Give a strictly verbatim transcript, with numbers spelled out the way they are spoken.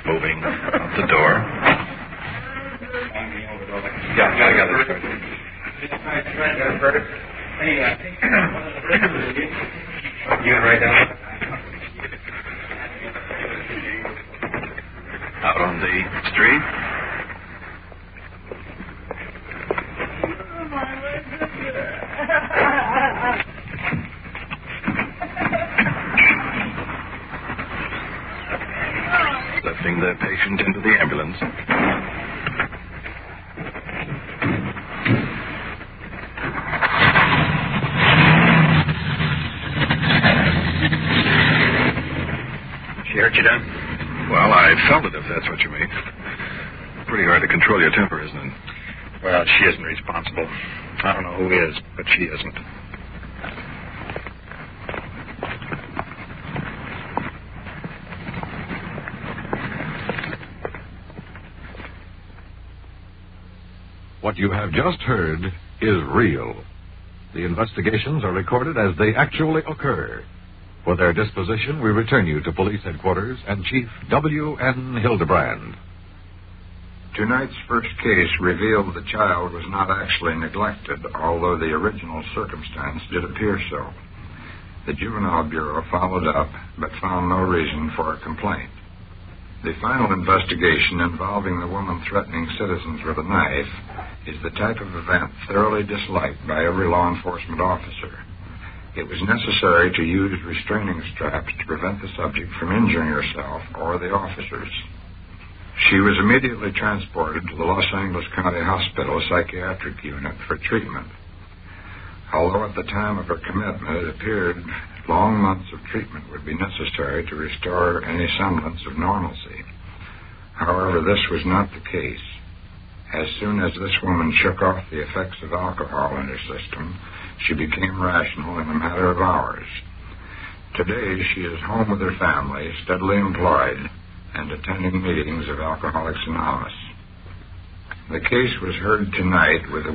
moving out the door. Yeah, gotta get this. You can write down. Out on the street. Lifting the patient into the ambulance. She hurt you, Don? Well, I felt it, if that's what you mean. Pretty hard to control your temper, isn't it? Well, she isn't responsible. I don't know who is, but she isn't. What you have just heard is real. The investigations are recorded as they actually occur. For their disposition, we return you to Police Headquarters and Chief W N Hildebrand. Tonight's first case revealed the child was not actually neglected, although the original circumstance did appear so. The Juvenile Bureau followed up, but found no reason for a complaint. The final investigation involving the woman threatening citizens with a knife is the type of event thoroughly disliked by every law enforcement officer. It was necessary to use restraining straps to prevent the subject from injuring herself or the officers. She was immediately transported to the Los Angeles County Hospital Psychiatric Unit for treatment. Although at the time of her commitment it appeared long months of treatment would be necessary to restore any semblance of normalcy. However, this was not the case. As soon as this woman shook off the effects of alcohol in her system, she became rational in a matter of hours. Today, she is home with her family, steadily employed, and attending meetings of Alcoholics Anonymous. The case was heard tonight with a